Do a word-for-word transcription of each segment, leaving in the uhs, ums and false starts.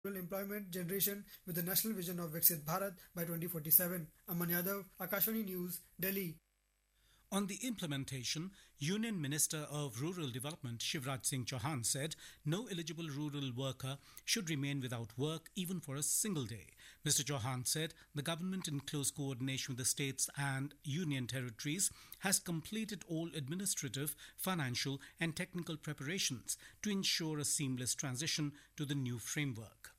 rural employment generation with the national vision of Viksit Bharat by twenty forty-seven. Aman Yadav, Akashvani News, Delhi. On the implementation, Union Minister of Rural Development Shivraj Singh Chauhan said no eligible rural worker should remain without work even for a single day. Mister Chauhan said the government, in close coordination with the states and union territories, has completed all administrative, financial and technical preparations to ensure a seamless transition to the new framework.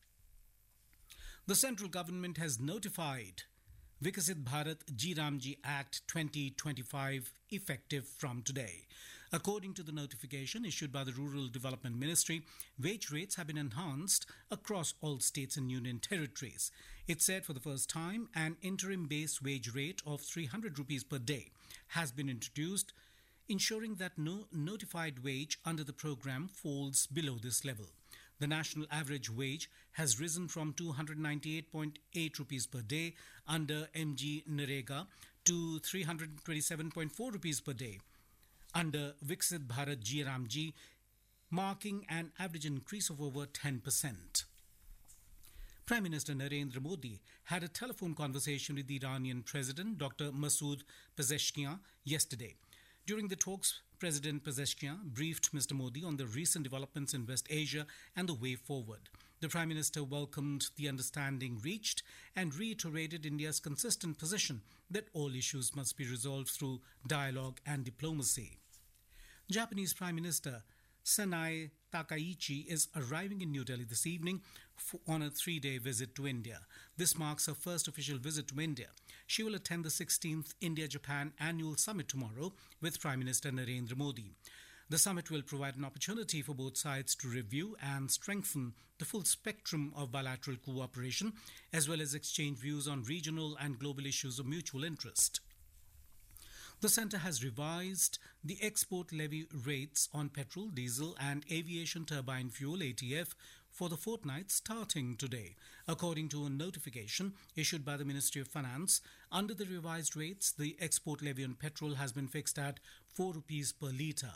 The central government has notified Viksit Bharat G Ramji Act twenty twenty-five effective from today. According to the notification issued by the Rural Development Ministry, wage rates have been enhanced across all states and union territories. It said for the first time an interim base wage rate of three hundred rupees per day has been introduced, ensuring that no notified wage under the program falls below this level. The national average wage has risen from two hundred ninety-eight point eight rupees per day under M G Narega to three hundred twenty-seven point four rupees per day under Viksit Bharat G Ramji, marking an average increase of over ten percent. Prime Minister Narendra Modi had a telephone conversation with the Iranian President Doctor Masoud Pezeshkian yesterday. During the talks, President Pezeshkian briefed Mister Modi on the recent developments in West Asia and the way forward. The Prime Minister welcomed the understanding reached and reiterated India's consistent position that all issues must be resolved through dialogue and diplomacy. Japanese Prime Minister Sanae Takaichi is arriving in New Delhi this evening on a three-day visit to India. This marks her first official visit to India. She will attend the sixteenth India-Japan Annual Summit tomorrow with Prime Minister Narendra Modi. The summit will provide an opportunity for both sides to review and strengthen the full spectrum of bilateral cooperation, as well as exchange views on regional and global issues of mutual interest. The centre has revised the export levy rates on petrol, diesel and aviation turbine fuel A T F for the fortnight starting today. According to a notification issued by the Ministry of Finance, under the revised rates, the export levy on petrol has been fixed at four rupees per litre.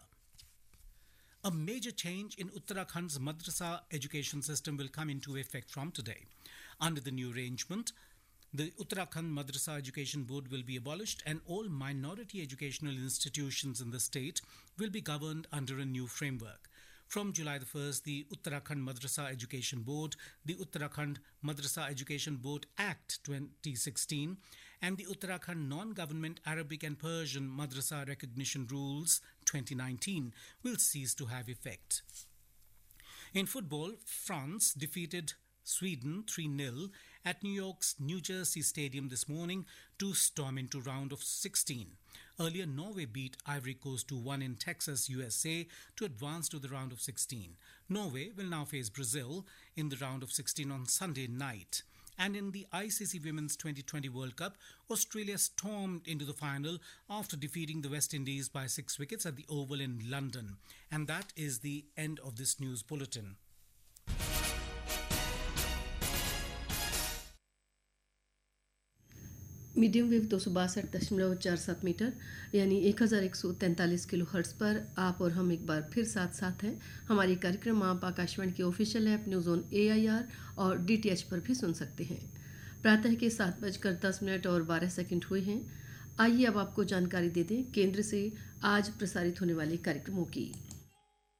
A major change in Uttarakhand's madrasa education system will come into effect from today. Under the new arrangement, the Uttarakhand Madrasa Education Board will be abolished and all minority educational institutions in the state will be governed under a new framework. From July the first, the Uttarakhand Madrasa Education Board, the Uttarakhand Madrasa Education Board Act twenty sixteen and the Uttarakhand Non-Government Arabic and Persian Madrasa Recognition Rules twenty nineteen will cease to have effect. In football, France defeated Sweden three nil at New York's New Jersey Stadium this morning to storm into round of sixteen. Earlier, Norway beat Ivory Coast two one in Texas, U S A to advance to the round of sixteen. Norway will now face Brazil in the round of sixteen on Sunday night. And in the I C C Women's twenty twenty World Cup, Australia stormed into the final after defeating the West Indies by six wickets at the Oval in London. And that is the end of this news bulletin. Medium wave दो सौ बासठ दशमलव चार सात metre यानी एक हज़ार एक सौ तैंतालीस किलो हर्ट्ज़ पर आप और हम एक बार फिर साथ साथ हैं। हमारी कार्यक्रम आप आकाशवाणी के official app news on A I R और डी टी एच पर भी सुन सकते हैं। प्रातः के सात बजकर दस मिनट और बारह सेकंड हुए हैं। आइए अब आपको जानकारी दे दें केंद्र से आज प्रसारित होने वाले कार्यक्रमों की।